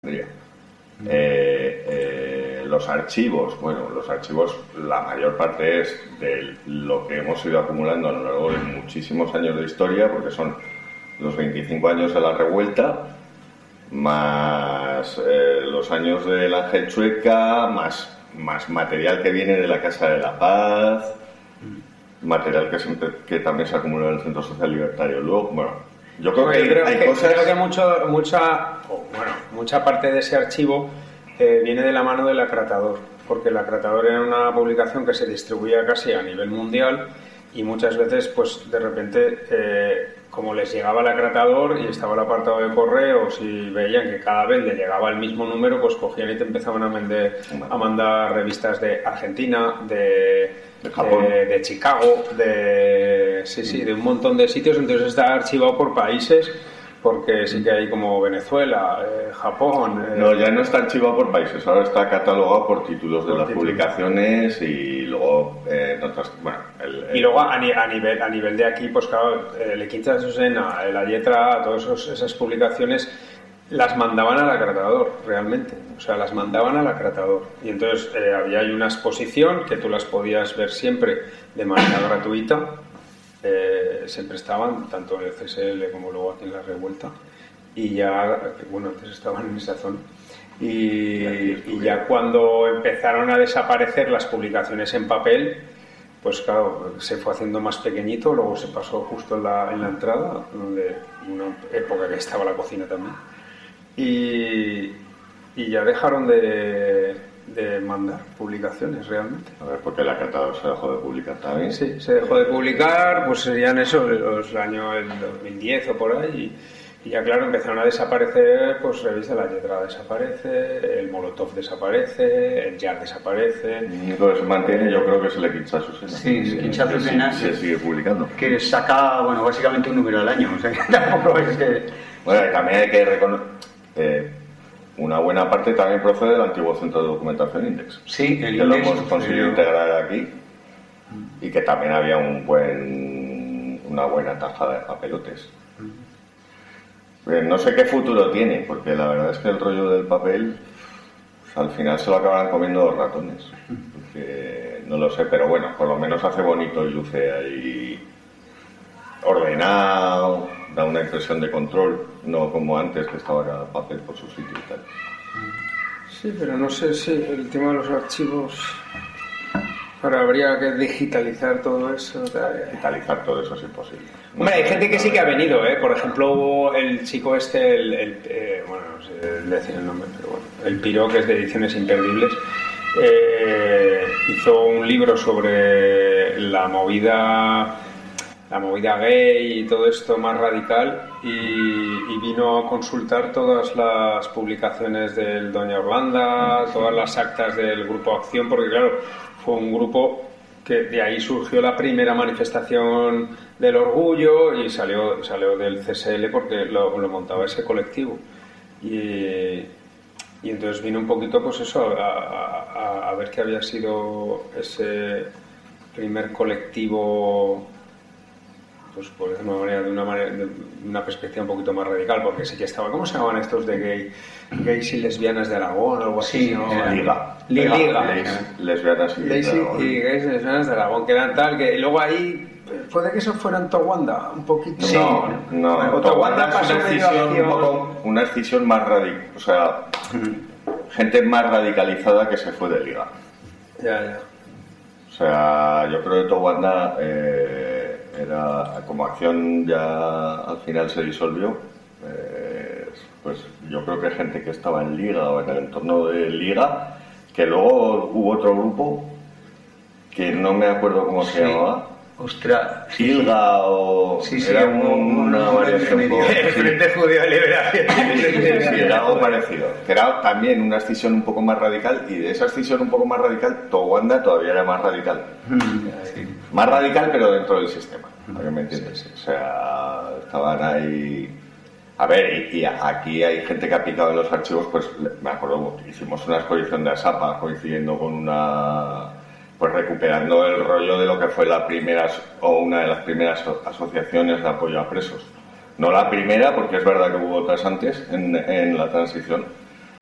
Los archivos, la mayor parte es de lo que hemos ido acumulando a lo largo de muchísimos años de historia, porque son los 25 años de la revuelta, más los años del Ángel Chueca, más material que viene de la Casa de la Paz, material que también se acumula en el Centro Social Libertario. Luego, bueno, yo creo que hay cosas... Creo que mucha parte de ese archivo viene de la mano del Acratador, porque el Acratador era una publicación que se distribuía casi a nivel mundial y muchas veces, pues de repente, como les llegaba el Acratador y estaba el apartado de correos y veían que cada vez le llegaba el mismo número, pues cogían y te empezaban a mandar revistas de Argentina, de Japón, de Chicago, de un montón de sitios. Entonces está archivado por países, porque sí que hay como Venezuela, Japón... No, ya no está archivado por países, ahora está catalogado por títulos de las publicaciones y luego y luego a nivel de aquí, pues claro, el Equintza de Susena, la Lletra, todas esas publicaciones las mandaban al Acratador, realmente. O sea, las mandaban al Acratador. Y entonces había ahí una exposición que tú las podías ver siempre de manera gratuita. Siempre estaban, tanto en el CSL como luego aquí en la Revuelta. Y ya, bueno, antes estaban en esa zona. Y ya cuando empezaron a desaparecer las publicaciones en papel, pues claro, se fue haciendo más pequeñito. Luego se pasó justo en la entrada, donde una época que estaba la cocina también. Y ya dejaron de mandar publicaciones realmente. A ver, porque el Acratador se dejó de publicar también. Sí, se dejó de publicar, pues serían eso, los años el 2010 o por ahí. Y ya claro, empezaron a desaparecer, pues Revista La Lletra desaparece, el Molotov desaparece, el Jar desaparece. El único que se mantiene, yo creo que es el Equintza Susena. Sí, el Equintza Susena se sigue publicando. Que saca, bueno, básicamente un número al año. O sea, tampoco es que... Bueno, y también hay que reconocer... una buena parte también procede del antiguo Centro de Documentación Index. Sí, el que Index, lo hemos conseguido integrar aquí y que también había una buena tajada de papelotes. No sé qué futuro tiene, porque la verdad es que el rollo del papel, pues, al final se lo acabarán comiendo los ratones. Porque, no lo sé, pero bueno, por lo menos hace bonito y luce ahí ordenado, da una impresión de control, no como antes que estaba cada papel por su sitio y tal. Sí, pero no sé si el tema de los archivos, ahora habría que digitalizar todo eso. Digitalizar todo eso es imposible. Hombre, hay gente que sí que ha venido, por ejemplo, el chico este, bueno, no sé decir el nombre, pero bueno, el Piro, que es de Ediciones Imperdibles, hizo un libro sobre la movida gay y todo esto más radical y vino a consultar todas las publicaciones del Doña Orlanda, todas las actas del Grupo Acción, porque claro, fue un grupo que de ahí surgió la primera manifestación del orgullo y salió del CSL porque lo montaba ese colectivo y entonces vino un poquito pues eso a ver qué había sido ese primer colectivo, pues por decirlo de una perspectiva un poquito más radical, porque sí que estaba, ¿cómo se llamaban estos de gays y lesbianas de Aragón o algo así? Sí, ¿no? Liga. Lesbianas y gays y lesbianas de Aragón, que eran tal, que luego ahí puede que eso fuera en Towanda, un poquito. Sí, no, Towanda pasó una escisión más radical, o sea, gente más radicalizada que se fue de Liga. Ya. O sea, yo creo que Towanda era como Acción, ya al final se disolvió, pues yo creo que hay gente que estaba en Liga o en el entorno de Liga, que luego hubo otro grupo que no me acuerdo cómo se llamaba. Ostras, Ilga o... era una variación el Frente Judío de Liberación. Sí, era algo parecido, que era también una escisión un poco más radical, y de esa escisión un poco más radical Towanda todavía era más radical. Más radical, pero dentro del sistema, ¿para que me entiendes? O sea, estaban ahí... A ver, y aquí hay gente que ha picado en los archivos, pues me acuerdo, hicimos una exposición de Asapa coincidiendo con pues recuperando el rollo de lo que fue una de las primeras asociaciones de apoyo a presos. No la primera, porque es verdad que hubo otras antes en la transición,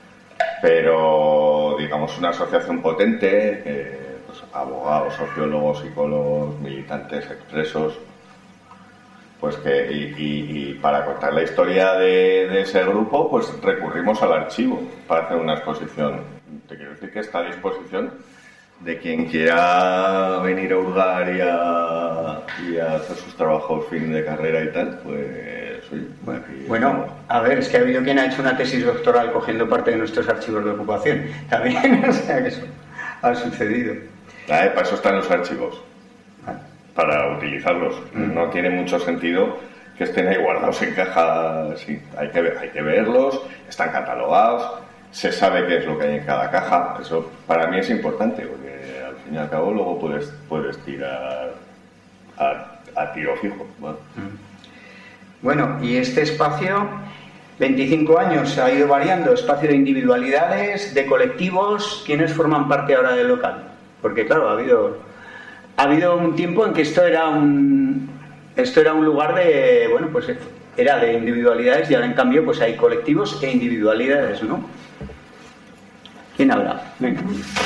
pero digamos una asociación potente, pues, abogados, sociólogos, psicólogos, militantes, expresos, pues que y para contar la historia de ese grupo, pues recurrimos al archivo para hacer una exposición. Te quiero decir que está a disposición de quien quiera venir a hurgar y a hacer sus trabajos fin de carrera y tal, pues sí. Bueno, a ver, es que ha habido quien ha hecho una tesis doctoral cogiendo parte de nuestros archivos de ocupación también, o sea que eso ha sucedido. Para eso están los archivos, para utilizarlos. No tiene mucho sentido que estén ahí guardados en cajas. Sí, hay que verlos, están catalogados, se sabe qué es lo que hay en cada caja. Eso para mí es importante, porque al fin y al cabo luego puedes tirar a tiro fijo. Bueno, y este espacio, 25 años, ha ido variando, espacio de individualidades, de colectivos. ¿Quiénes forman parte ahora del local? Porque claro, ha habido un tiempo en que esto era un lugar de, bueno, pues era de individualidades, y ahora en cambio pues hay colectivos e individualidades, ¿no? ¿Quién habla? Venga.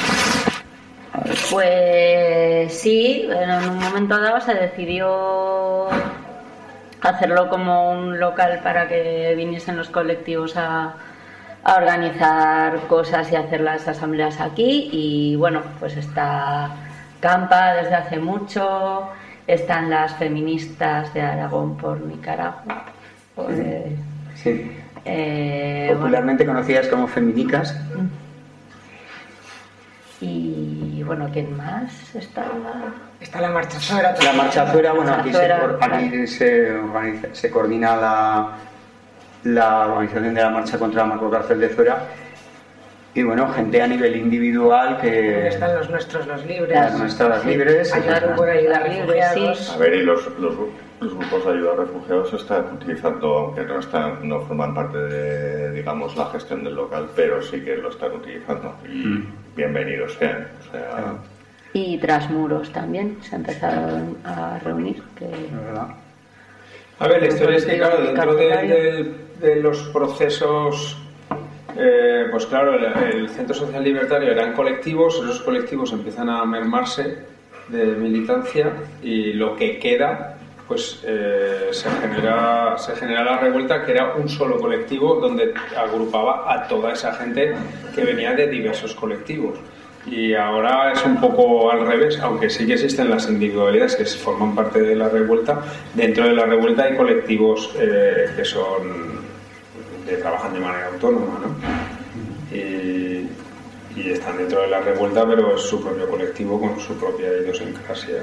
Pues sí, en un momento dado se decidió hacerlo como un local para que viniesen los colectivos a organizar cosas y hacer las asambleas aquí. Y bueno, pues está Campa desde hace mucho, están las feministas de Aragón por Nicaragua, sí. Popularmente conocidas como feminicas. Y bueno, ¿quién más está? Está la Marcha Azuera. La Marcha Azuera, bueno, aquí se coordina la organización de la marcha contra la macrocárcel de Zuera. Y bueno, gente a nivel individual que... Están los nuestros, los libres. Las nuestras libres. Ayudar por ayudar a refugiados. A ver, y los grupos de ayuda a refugiados están utilizando, aunque no forman parte de, digamos, la gestión del local, pero sí que lo están utilizando. Y bienvenidos sean. O sea... Y Trasmuros también se ha empezado a reunir. A ver, la historia es que, claro, dentro de los procesos... pues claro, el Centro Social Libertario eran colectivos, esos colectivos empiezan a mermarse de militancia y lo que queda, pues se genera la revuelta, que era un solo colectivo donde agrupaba a toda esa gente que venía de diversos colectivos. Y ahora es un poco al revés, aunque sí que existen las individualidades que forman parte de la revuelta. Dentro de la revuelta hay colectivos que trabajan de manera autónoma, ¿no? Y están dentro de la revuelta, pero es su propio colectivo con su propia idiosincrasia.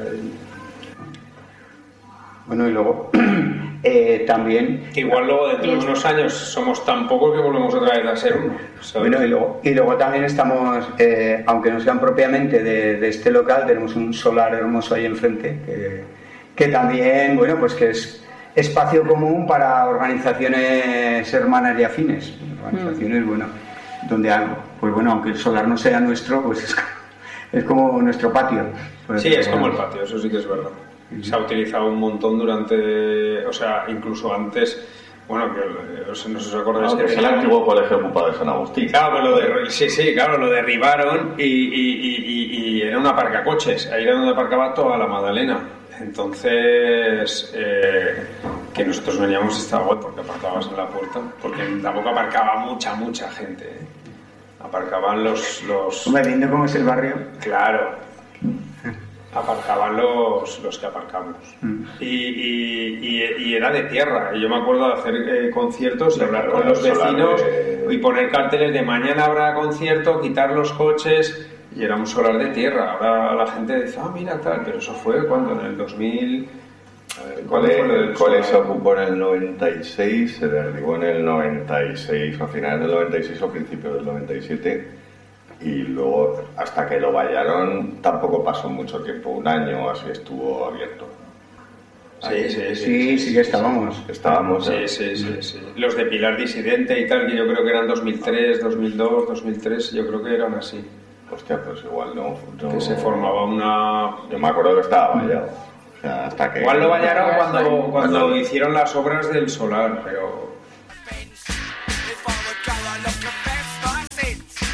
Bueno, y luego también... Igual luego dentro de unos años somos tan pocos que volvemos otra vez a ser uno, ¿sabes? Bueno, y luego también estamos, aunque no sean propiamente de este local, tenemos un solar hermoso ahí enfrente, que también, bueno, pues que es espacio común para organizaciones hermanas y afines. Organizaciones, bueno, donde algo, pues bueno, aunque el solar no sea nuestro, pues es como nuestro patio. Sí, es como el patio, eso sí que es verdad. Se ha utilizado un montón durante, o sea, incluso antes, bueno, que no sé si os acordáis que es el antiguo colegio ocupado de San Agustín. Claro, pero lo derribaron y era un aparcacoches, ahí era donde aparcaba toda la Magdalena. Entonces, que nosotros veníamos esta web porque aparcabas en la puerta, porque tampoco aparcaba mucha gente. Aparcaban los... Hombre, viendo cómo es el barrio. Claro. Aparcaban los que aparcamos. Y era de tierra. Y yo me acuerdo de hacer conciertos y hablar con los vecinos y poner carteles de mañana habrá concierto, quitar los coches, y era un solar de tierra. Ahora la gente dice, mira tal, pero eso fue cuando, en el 2000... El cole se ocupó en el 96, se derribó en el 96, a finales del 96 o principios del 97, y luego hasta que lo vallaron tampoco pasó mucho tiempo, un año así estuvo abierto. Sí que estábamos. Sí. Los de Pilar Disidente y tal, que yo creo que eran 2003, 2002, 2003, yo creo que eran así. Hostia, pues igual no. Que se formaba una... Yo me acuerdo que estaba vallado. O sea, hasta que... Igual lo vallaron cuando hicieron las obras del solar, pero...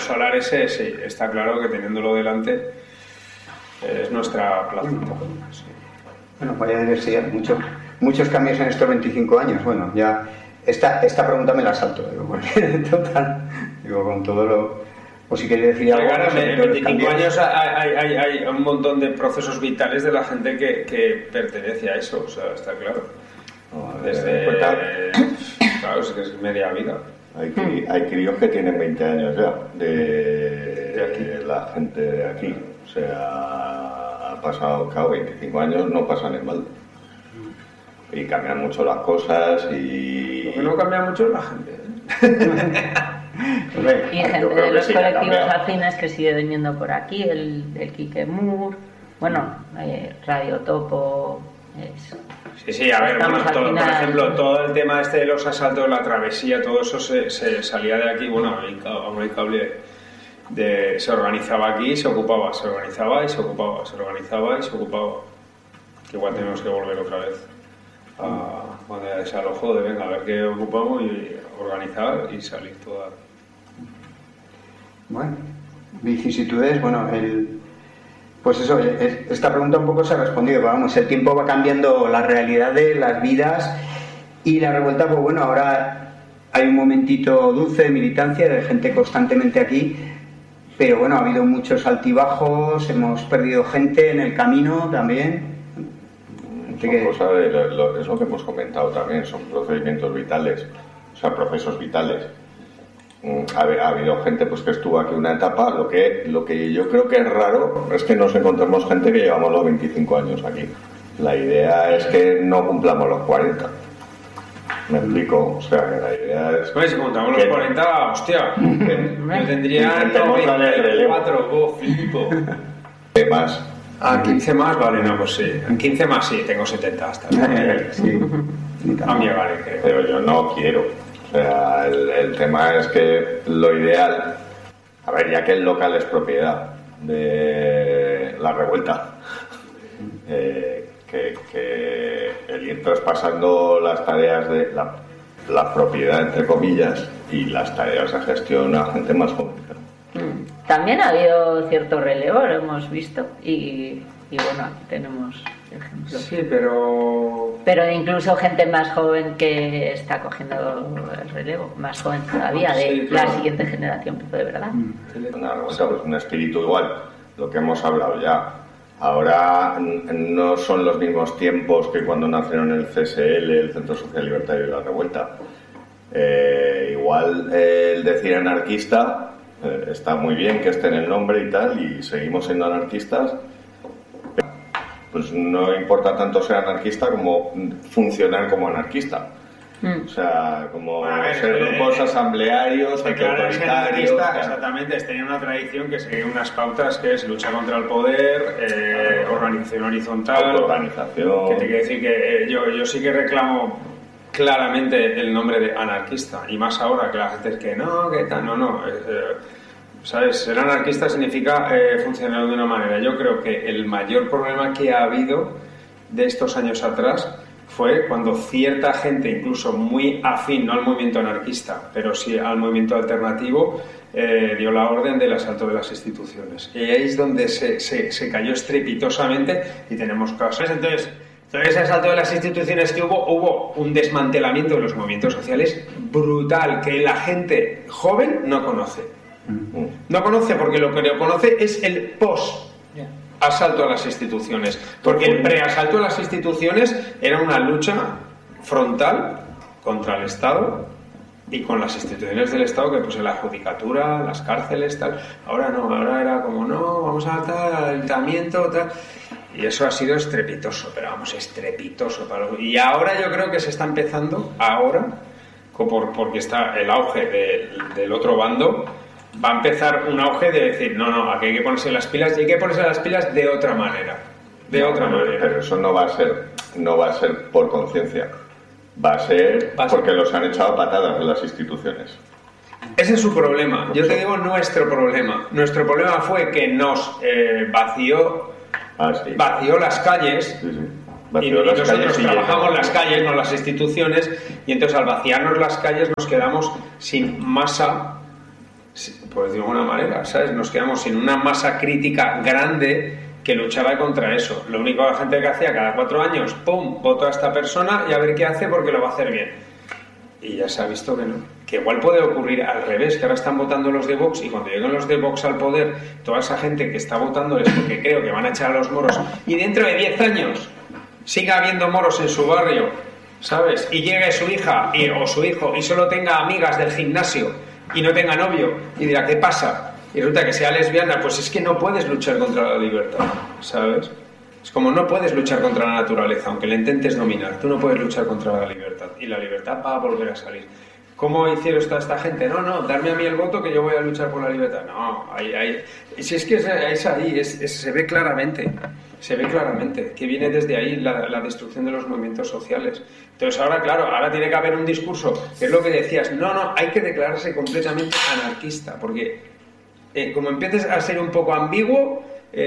solar ese, sí, está claro que teniéndolo delante es nuestra placita. Sí. Bueno, vaya diversidad, muchos cambios en estos 25 años. Bueno, ya esta pregunta me la salto, digo, porque total, digo, con todo lo... O si queréis decir algo... Claro, en 25 años hay un montón de procesos vitales de la gente que pertenece a eso, o sea, está claro. Desde... Claro, es que es media vida. Hay críos que tienen 20 años ya de aquí, la gente de aquí. O sea, ha pasado, claro, 25 años no pasan en balde. Y cambian mucho las cosas y... Lo que no cambia mucho es la gente. Y gente de los colectivos afines que sigue viniendo por aquí, el Quique Moore, bueno, Radio Topo... Sí, a ver, bueno, todo, por ejemplo, todo el tema este de los asaltos, la travesía, todo eso se salía de aquí, bueno, el cable se organizaba aquí y se ocupaba, se organizaba y se ocupaba, se organizaba y se ocupaba. Que igual tenemos que volver otra vez a ese alojo de venga, a ver qué ocupamos y organizar y salir toda. Bueno, vicisitudes, bueno, pues eso, esta pregunta un poco se ha respondido, pero vamos, el tiempo va cambiando la realidad de las vidas y la revuelta, pues bueno, ahora hay un momentito dulce de militancia, de gente constantemente aquí, pero bueno, ha habido muchos altibajos, hemos perdido gente en el camino también. Es lo que hemos comentado también, son procedimientos vitales, o sea, procesos vitales. Ha habido gente pues que estuvo aquí una etapa, lo que yo creo que es raro es que nos encontremos gente que llevamos los 25 años aquí. La idea es que no cumplamos los 40. ¿Me explico? O sea, que la idea es... Pues si contamos los 40, hostia, yo tendría 24, flipo. ¿Qué más? 15 más, vale, no, pues sí. En 15 más sí, tengo 70 hasta. Sí. A mí vale, creo. Pero yo no quiero. O sea, el tema es que lo ideal, a ver, ya que el local es propiedad de la revuelta, que el ir traspasando las tareas de la propiedad, entre comillas, y las tareas de gestión a gente más joven. También ha habido cierto relevo, lo hemos visto, y bueno, aquí tenemos ejemplos. Sí, pero incluso gente más joven que está cogiendo el relevo, más joven todavía, de sí, claro. La siguiente generación, de verdad. Un espíritu igual, lo que hemos hablado ya. Ahora no son los mismos tiempos que cuando nacieron el CSL, el Centro Social Libertario y la Revuelta. Igual el decir anarquista está muy bien que esté en el nombre y tal, y seguimos siendo anarquistas. Pues no importa tanto ser anarquista como funcionar como anarquista. O sea, como ser grupos asamblearios, autoritarios. Exactamente, tenía una tradición que seguía unas pautas que es lucha contra el poder, organización horizontal. Autoorganización. Que te quiere decir que yo sí que reclamo claramente el nombre de anarquista, y más ahora que la gente es que no, que tal, no. ¿Sabes? Ser anarquista significa funcionar de una manera. Yo creo que el mayor problema que ha habido de estos años atrás fue cuando cierta gente, incluso muy afín, no al movimiento anarquista, pero sí al movimiento alternativo, dio la orden del asalto de las instituciones. Y ahí es donde se cayó estrepitosamente y tenemos casos. Entonces, ese asalto de las instituciones que hubo un desmantelamiento de los movimientos sociales brutal que la gente joven no conoce. No conoce porque lo que no conoce es el post-asalto a las instituciones. Porque el pre-asalto a las instituciones era una lucha frontal contra el Estado y con las instituciones del Estado, que pues en la judicatura, las cárceles, tal. Ahora no, ahora era como, no, vamos a tal, al ayuntamiento, tal. Y eso ha sido estrepitoso, pero vamos, estrepitoso. Y ahora yo creo que se está empezando, porque está el auge del otro bando, va a empezar un auge de decir, no, aquí hay que ponerse las pilas, y hay que ponerse las pilas de otra manera. Pero eso no va a ser por conciencia. Va a ser porque los han echado patadas de las instituciones. Ese es su problema. Yo te digo nuestro problema. Nuestro problema fue que nos vació las calles. Sí. Y nosotros trabajamos las calles, no las instituciones, y entonces al vaciarnos las calles nos quedamos sin masa, por decirlo de alguna manera, ¿sabes? Nos quedamos sin una masa crítica grande que luchara contra eso. Lo único que la gente que hacía cada 4 años, ¡pum!, voto a esta persona y a ver qué hace porque lo va a hacer bien. Y ya se ha visto que no. Que igual puede ocurrir al revés, que ahora están votando los de Vox y cuando lleguen los de Vox al poder, toda esa gente que está votándoles porque creo que van a echar a los moros y dentro de 10 años siga habiendo moros en su barrio, ¿sabes? Y llegue su hija o su hijo y solo tenga amigas del gimnasio y no tenga novio y dirá, ¿qué pasa? Y resulta que sea lesbiana, pues es que no puedes luchar contra la libertad, ¿sabes? Es como no puedes luchar contra la naturaleza, aunque la intentes dominar, tú no puedes luchar contra la libertad y la libertad va a volver a salir. ¿Cómo hicieron toda esta gente? No, darme a mí el voto que yo voy a luchar por la libertad. No, si es que es ahí, se ve claramente que viene desde ahí la destrucción de los movimientos sociales. Entonces ahora, claro, ahora tiene que haber un discurso, que es lo que decías, no, hay que declararse completamente anarquista, porque como empieces a ser un poco ambiguo,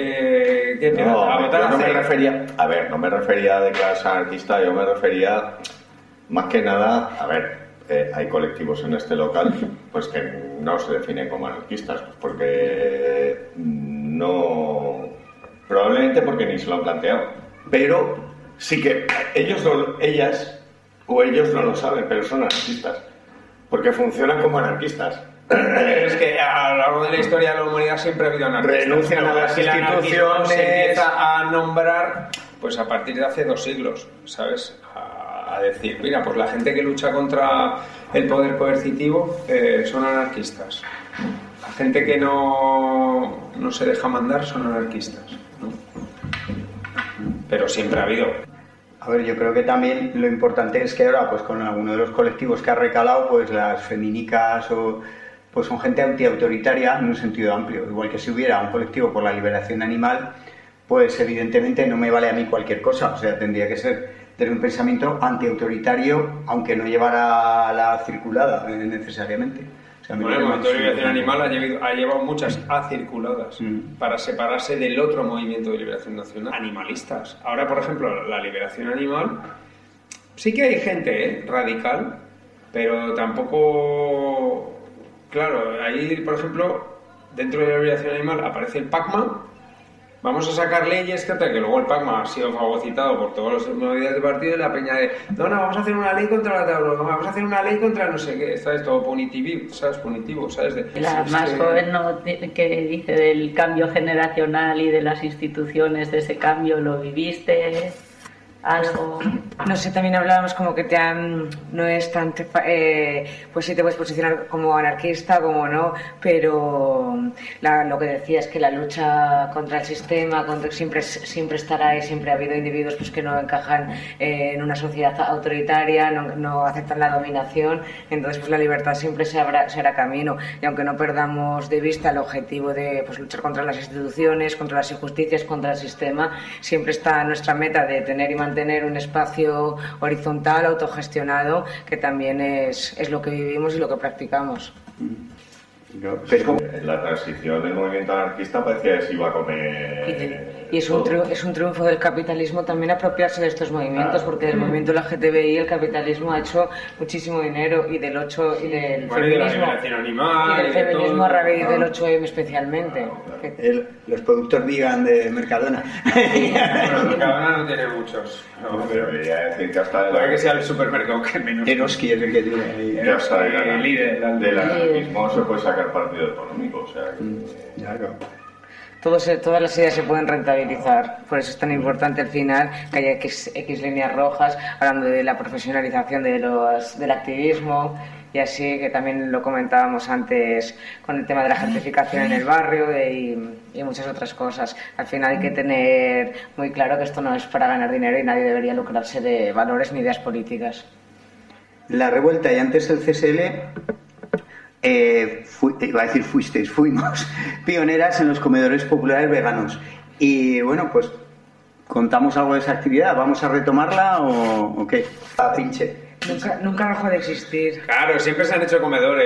no me refería a declararse anarquista, yo me refería más que nada, hay colectivos en este local pues que no se definen como anarquistas, pues porque no, probablemente porque ni se lo han planteado, pero sí que ellos no lo saben, pero son anarquistas porque funcionan como anarquistas. Es que a lo largo de la historia de la humanidad siempre ha habido anarquistas. Renuncian a las instituciones. Se empieza a nombrar pues a partir de hace 2 siglos, ¿sabes? A decir, mira, pues la gente que lucha contra el poder coercitivo son anarquistas. La gente que no se deja mandar son anarquistas, ¿no? Pero siempre ha habido. A ver, yo creo que también lo importante es que ahora, pues con alguno de los colectivos que ha recalado, pues las feminicas pues son gente antiautoritaria en un sentido amplio. Igual que si hubiera un colectivo por la liberación animal, pues evidentemente no me vale a mí cualquier cosa. O sea, tendría que tener un pensamiento antiautoritario, aunque no llevara la circulada necesariamente. O sea, el movimiento de liberación animal ha llevado muchas acirculadas para separarse del otro movimiento de liberación nacional, animalistas. Ahora, por ejemplo, la liberación animal, sí que hay gente radical, pero tampoco... Claro, ahí, por ejemplo, dentro de la liberación animal aparece el PACMA. Vamos a sacar leyes que luego el PACMA ha sido fagocitado por todas las movilidades del partido y la peña de vamos a hacer una ley contra la tauroma, vamos a hacer una ley contra no sé qué, ¿sabes? Todo punitivo, ¿sabes? La más joven que dice del cambio generacional y de las instituciones de ese cambio, ¿lo viviste? Algo... No sé, también hablábamos como que no es tan... pues sí te puedes posicionar como anarquista, como no, pero lo que decía es que la lucha contra el sistema siempre estará ahí, siempre ha habido individuos pues que no encajan en una sociedad autoritaria, no aceptan la dominación, entonces pues la libertad siempre será camino, y aunque no perdamos de vista el objetivo de pues luchar contra las instituciones, contra las injusticias, contra el sistema, siempre está nuestra meta de tener y mantener un espacio horizontal, autogestionado, que también es lo que vivimos y lo que practicamos. Pero la transición del movimiento anarquista parecía que se iba a comer... Y es un triunfo del capitalismo también apropiarse de estos movimientos, porque del movimiento LGTBI el capitalismo ha hecho muchísimo dinero, y del 8 y del feminismo, y de la liberación animal, y del feminismo a raíz del 8M especialmente. Los productos vegan de Mercadona. Bueno, Mercadona no tiene muchos. Pero quería decir que hasta que sea el supermercado que menos. Eroski es el que tiene ahí. Que hasta del anarquismo se puede sacar partido económico, o sea... Claro. Todas las ideas se pueden rentabilizar, por eso es tan importante al final que haya X líneas rojas, hablando de la profesionalización del activismo, y así, que también lo comentábamos antes con el tema de la gentrificación en el barrio y muchas otras cosas. Al final hay que tener muy claro que esto no es para ganar dinero y nadie debería lucrarse de valores ni ideas políticas. La revuelta y antes el CSL... fuimos pioneras en los comedores populares veganos, y bueno, pues contamos algo de esa actividad. ¿Vamos a retomarla o qué? Pinche. Nunca dejó de existir. Claro, siempre se han hecho comedores.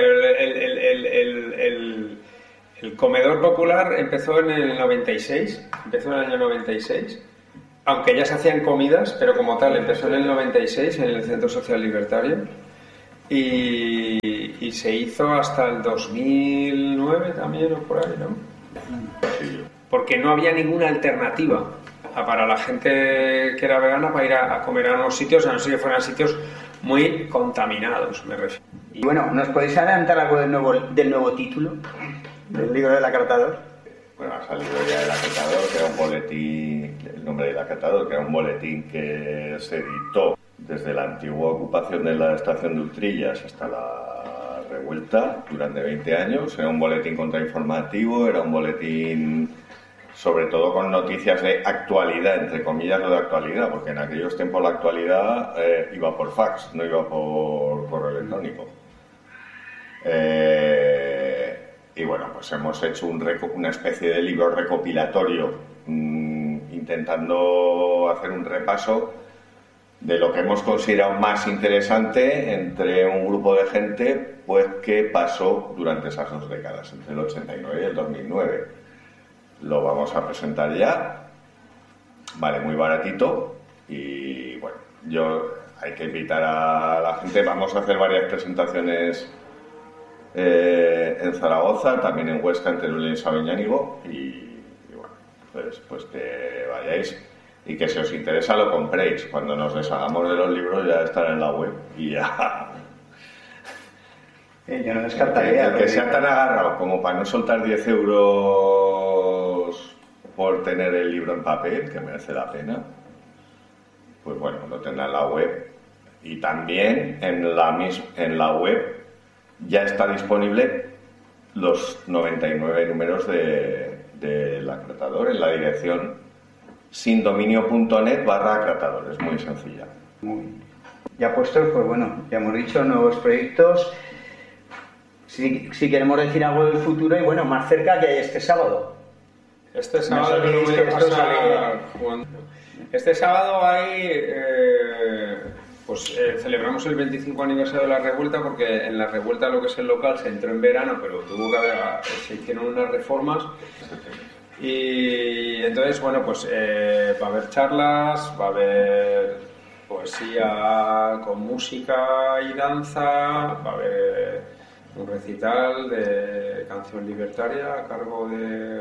El comedor popular empezó en el 96, empezó en el año 96, aunque ya se hacían comidas, pero como tal empezó en el 96 en el Centro Social Libertario. Y Y se hizo hasta el 2009 también, o por ahí, ¿no? Sí. Porque no había ninguna alternativa para la gente que era vegana para ir a comer a unos sitios, a no ser que fueran sitios muy contaminados, me refiero. Y bueno, ¿nos podéis adelantar algo del nuevo título del libro del Acatador? Bueno, ha salido ya el Acatador, que era un boletín, el nombre del Acatador, que era un boletín que se editó desde la antigua ocupación de la estación de Utrillas hasta la revuelta durante 20 años. Era un boletín contrainformativo, era un boletín sobre todo con noticias de actualidad, entre comillas lo de actualidad, porque en aquellos tiempos la actualidad iba por fax, no iba por correo electrónico. Y bueno, pues hemos hecho una especie de libro recopilatorio intentando hacer un repaso de lo que hemos considerado más interesante entre un grupo de gente pues que pasó durante esas 2 décadas, entre el 89 y el 2009. Lo vamos a presentar ya, vale muy baratito y bueno, hay que invitar a la gente, vamos a hacer varias presentaciones en Zaragoza, también en Huesca, en Teruel y en Sabiñánigo y bueno, pues que vayáis y que si os interesa lo compréis. Cuando nos deshagamos de los libros ya estará en la web y ya... Yo no descartaría. El que sea tan agarrado como para no soltar 10 euros por tener el libro en papel, que merece la pena, pues bueno, lo tendrá en la web. Y también en la web ya está disponible los 99 números del Acatador en la dirección sindominio.net/Acatador. Es muy sencilla. Ya puestos, pues bueno, ya hemos dicho nuevos proyectos. Si queremos decir algo del futuro, y bueno, más cerca que hay este sábado. Este sábado no voy a pasar jugando. Este sábado hay celebramos el 25 aniversario de la revuelta, porque en la revuelta lo que es el local se entró en verano, pero se hicieron unas reformas y entonces bueno, pues va a haber charlas, va a haber poesía con música y danza, va a haber un recital de canción libertaria a cargo de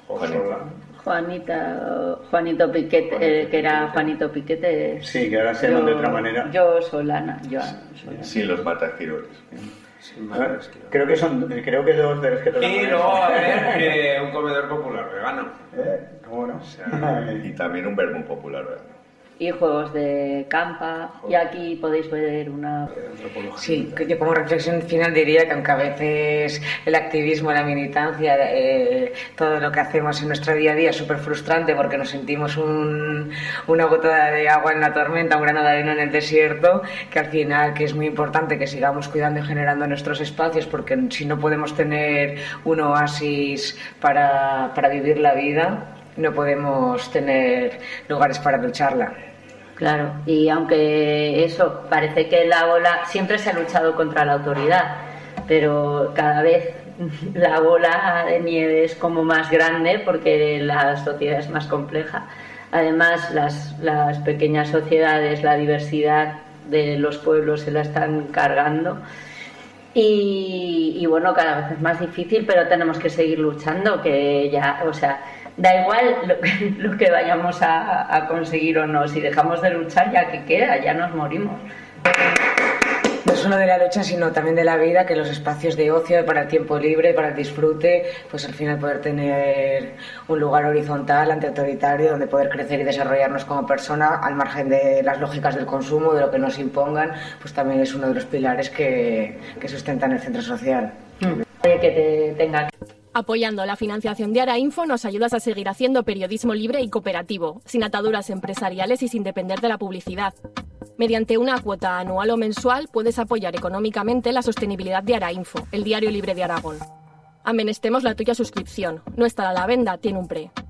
Juanito Piquete, que era Juanito Piquete. Sí, que ahora se llama de otra manera. Yo Solana. Sí, los matagirones. Creo que 2 de los que tocan. Y luego va a haber un comedor popular vegano. ¿Cómo no? O sea, y también un vermú popular vegano. Y juegos de campa, y aquí podéis ver una... Sí, yo como reflexión final diría que aunque a veces el activismo, la militancia, todo lo que hacemos en nuestro día a día es súper frustrante porque nos sentimos una gota de agua en la tormenta, un grano de arena en el desierto, que al final que es muy importante que sigamos cuidando y generando nuestros espacios, porque si no podemos tener un oasis para vivir la vida, no podemos tener lugares para lucharla. Claro, y aunque eso parece que la ola siempre se ha luchado contra la autoridad, pero cada vez la bola de nieve es como más grande porque la sociedad es más compleja. Además, las pequeñas sociedades, la diversidad de los pueblos se la están cargando. Y bueno, cada vez es más difícil, pero tenemos que seguir luchando, que ya, o sea, da igual lo que vayamos a conseguir o no, si dejamos de luchar ya que queda, ya nos morimos. No solo de la lucha, sino también de la vida, que los espacios de ocio, para el tiempo libre, para el disfrute, pues al final poder tener un lugar horizontal, antiautoritario, donde poder crecer y desarrollarnos como persona, al margen de las lógicas del consumo, de lo que nos impongan, pues también es uno de los pilares que sustentan el centro social. Que te tenga. Apoyando la financiación de Arainfo nos ayudas a seguir haciendo periodismo libre y cooperativo, sin ataduras empresariales y sin depender de la publicidad. Mediante una cuota anual o mensual puedes apoyar económicamente la sostenibilidad de Arainfo, el diario libre de Aragón. Amenestemos la tuya suscripción. No estará a la venta, tiene un pre.